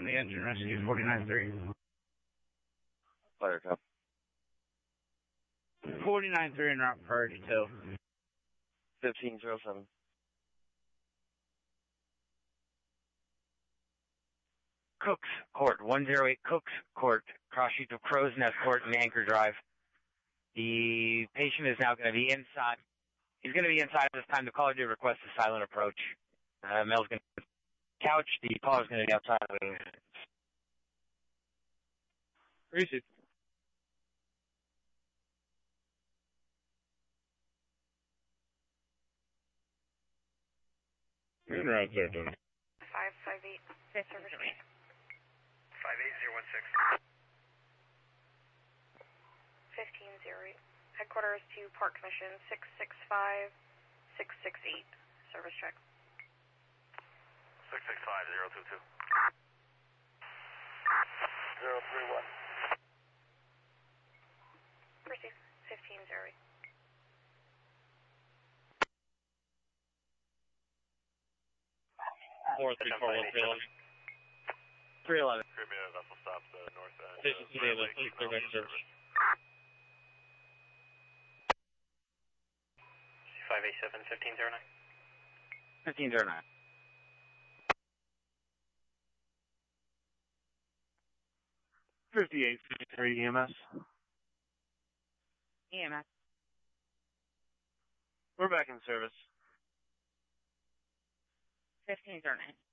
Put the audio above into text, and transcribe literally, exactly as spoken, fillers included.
from the engine rescue, forty-nine three. Fire cup. forty-nine three en route for priority two. fifteen zero seven. Cooks Court, one oh eight Cooks Court, cross street of Crow's Nest Court and Anchor Drive. The patient is now going to be inside. He's going to be inside at this time. The caller did request a silent approach. Uh, Mel's going to couch. The caller's going to be outside. Receive. En route, sir. five five eight. Service range. five eight zero one six. fifteen zero eight. Headquarters to Park Commission, six six five, six six eight. Service check. six six five zero two two. zero three one. Receive. fifteen zero eight. four three four one three eleven. three eleven. Caribbean vessel stops uh, north end. Station two David, please direct service. five eight seven, fifteen zero nine. fifteen zero nine. fifty-eight fifty-three E M S. E M S. We're back in service. fifteen zero nine.